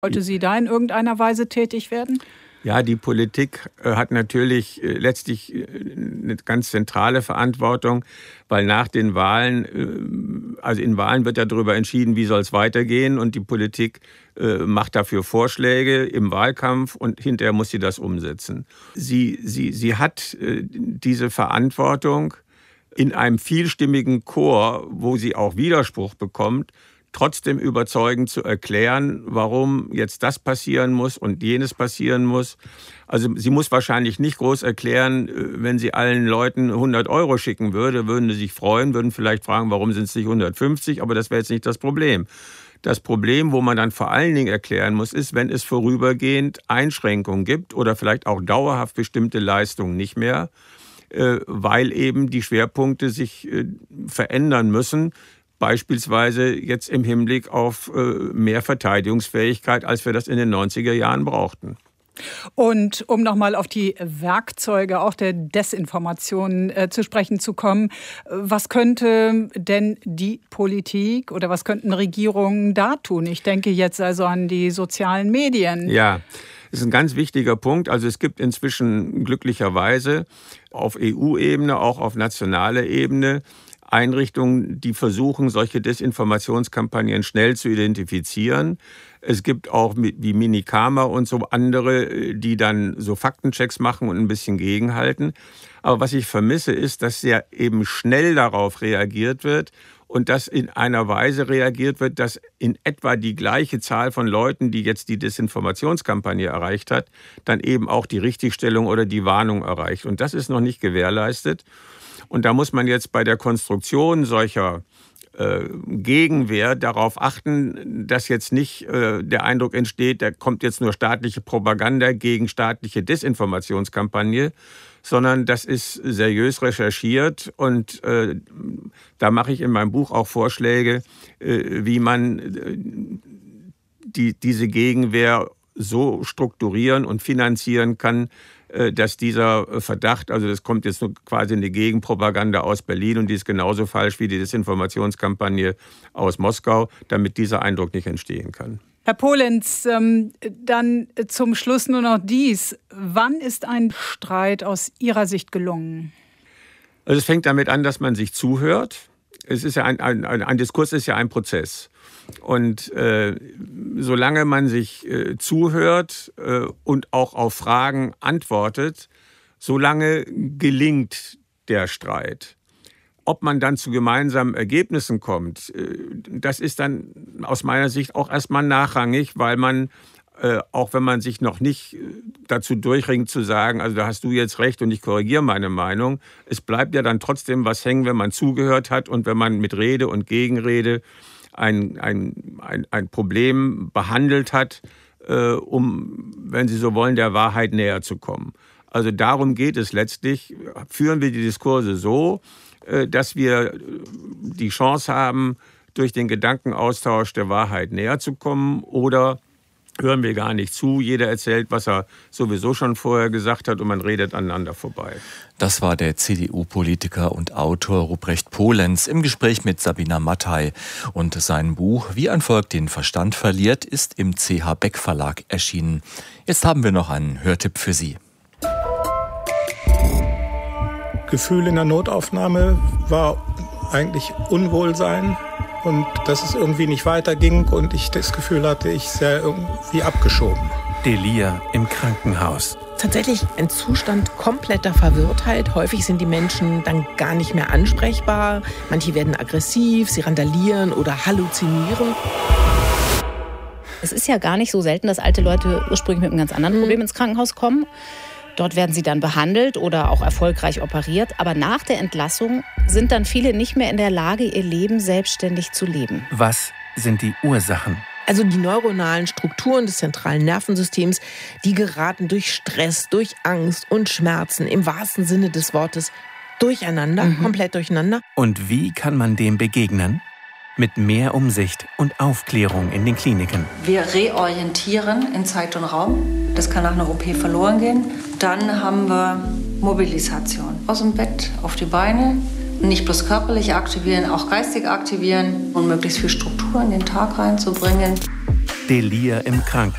Wollte sie da in irgendeiner Weise tätig werden? Ja, die Politik hat natürlich letztlich eine ganz zentrale Verantwortung, weil nach den Wahlen, also in Wahlen wird ja darüber entschieden, wie soll es weitergehen, und die Politik macht dafür Vorschläge im Wahlkampf und hinterher muss sie das umsetzen. Sie hat diese Verantwortung in einem vielstimmigen Chor, wo sie auch Widerspruch bekommt, trotzdem überzeugend zu erklären, warum jetzt das passieren muss und jenes passieren muss. Also sie muss wahrscheinlich nicht groß erklären, wenn sie allen Leuten 100 € schicken würde, würden sie sich freuen, würden vielleicht fragen, warum sind es nicht 150, aber das wäre jetzt nicht das Problem. Das Problem, wo man dann vor allen Dingen erklären muss, ist, wenn es vorübergehend Einschränkungen gibt oder vielleicht auch dauerhaft bestimmte Leistungen nicht mehr, weil eben die Schwerpunkte sich verändern müssen. Beispielsweise jetzt im Hinblick auf mehr Verteidigungsfähigkeit, als wir das in den 90er Jahren brauchten. Und um nochmal auf die Werkzeuge auch der Desinformation zu sprechen zu kommen, was könnte denn die Politik oder was könnten Regierungen da tun? Ich denke jetzt also an die sozialen Medien. Ja, das ist ein ganz wichtiger Punkt. Also es gibt inzwischen glücklicherweise auf EU-Ebene, auch auf nationaler Ebene, Einrichtungen, die versuchen, solche Desinformationskampagnen schnell zu identifizieren. Es gibt auch wie Minikama und so andere, die dann so Faktenchecks machen und ein bisschen gegenhalten. Aber was ich vermisse, ist, dass sehr eben schnell darauf reagiert wird und dass in einer Weise reagiert wird, dass in etwa die gleiche Zahl von Leuten, die jetzt die Desinformationskampagne erreicht hat, dann eben auch die Richtigstellung oder die Warnung erreicht. Und das ist noch nicht gewährleistet. Und da muss man jetzt bei der Konstruktion solcher Gegenwehr darauf achten, dass jetzt nicht der Eindruck entsteht, da kommt jetzt nur staatliche Propaganda gegen staatliche Desinformationskampagne, sondern das ist seriös recherchiert. Und da mache ich in meinem Buch auch Vorschläge, wie man diese Gegenwehr so strukturieren und finanzieren kann, dass dieser Verdacht, also das kommt jetzt nur quasi eine Gegenpropaganda aus Berlin und die ist genauso falsch wie die Desinformationskampagne aus Moskau, damit dieser Eindruck nicht entstehen kann. Herr Polenz, dann zum Schluss nur noch dies. Wann ist ein Streit aus Ihrer Sicht gelungen? Also es fängt damit an, dass man sich zuhört. Es ist ja ein Diskurs ist ja ein Prozess. Und solange man sich zuhört und auch auf Fragen antwortet, solange gelingt der Streit. Ob man dann zu gemeinsamen Ergebnissen kommt, das ist dann aus meiner Sicht auch erstmal nachrangig, weil man, auch wenn man sich noch nicht dazu durchringt zu sagen, also da hast du jetzt recht und ich korrigiere meine Meinung, es bleibt ja dann trotzdem was hängen, wenn man zugehört hat und wenn man mit Rede und Gegenrede ein Problem behandelt hat, um, wenn Sie so wollen, der Wahrheit näher zu kommen. Also darum geht es letztlich. Führen wir die Diskurse so, dass wir die Chance haben, durch den Gedankenaustausch der Wahrheit näher zu kommen, oder hören wir gar nicht zu. Jeder erzählt, was er sowieso schon vorher gesagt hat und man redet aneinander vorbei. Das war der CDU-Politiker und Autor Ruprecht Polenz im Gespräch mit Sabina Mattei. Und sein Buch Wie ein Volk den Verstand verliert ist im CH Beck Verlag erschienen. Jetzt haben wir noch einen Hörtipp für Sie. Gefühl in der Notaufnahme war eigentlich Unwohlsein. Und dass es irgendwie nicht weiterging und ich das Gefühl hatte, ich sei irgendwie abgeschoben. Delia im Krankenhaus. Tatsächlich ein Zustand kompletter Verwirrtheit. Häufig sind die Menschen dann gar nicht mehr ansprechbar. Manche werden aggressiv, sie randalieren oder halluzinieren. Es ist ja gar nicht so selten, dass alte Leute ursprünglich mit einem ganz anderen Problem ins Krankenhaus kommen. Dort werden sie dann behandelt oder auch erfolgreich operiert. Aber nach der Entlassung sind dann viele nicht mehr in der Lage, ihr Leben selbstständig zu leben. Was sind die Ursachen? Also die neuronalen Strukturen des zentralen Nervensystems, die geraten durch Stress, durch Angst und Schmerzen im wahrsten Sinne des Wortes durcheinander, komplett durcheinander. Und wie kann man dem begegnen? Mit mehr Umsicht und Aufklärung in den Kliniken. Wir reorientieren in Zeit und Raum. Das kann nach einer OP verloren gehen. Dann haben wir Mobilisation. Aus dem Bett auf die Beine. Nicht bloß körperlich aktivieren, auch geistig aktivieren und möglichst viel Struktur in den Tag reinzubringen. Delir im Krankenhaus.